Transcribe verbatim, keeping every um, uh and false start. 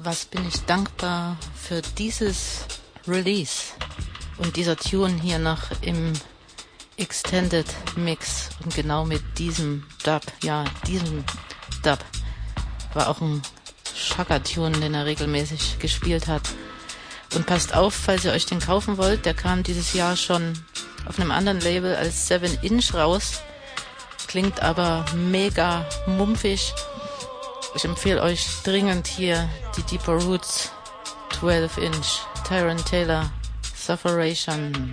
was bin ich dankbar für dieses Release und dieser Tune hier noch im Extended Mix und genau mit diesem Dub, ja, diesem Dub war auch ein Shaka-Tune, den er regelmäßig gespielt hat. Und passt auf, falls ihr euch den kaufen wollt, der kam dieses Jahr schon auf einem anderen Label als seven inch raus, klingt aber mega mumpfig. Ich empfehle euch dringend hier die Deeper Roots twelve inch Tyron Taylor Sufferation.